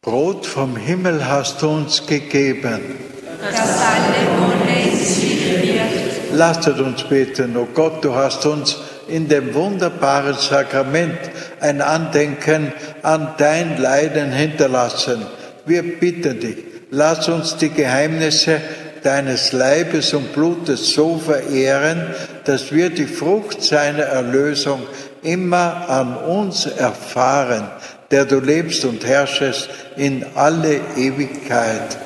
Brot vom Himmel hast du uns gegeben, dass alle ohne es wird. Lasset uns beten, o Gott, du hast uns in dem wunderbaren Sakrament ein Andenken an dein Leiden hinterlassen. Wir bitten dich, lass uns die Geheimnisse deines Leibes und Blutes so verehren, dass wir die Frucht seiner Erlösung immer an uns erfahren, der du lebst und herrschest in alle Ewigkeit.